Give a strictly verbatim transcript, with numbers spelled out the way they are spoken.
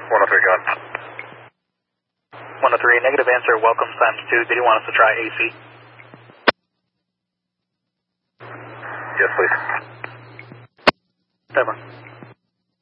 one oh three, go ahead. one oh three, negative answer, welcome times two. Did you want us to try A C? Yes, please. Never.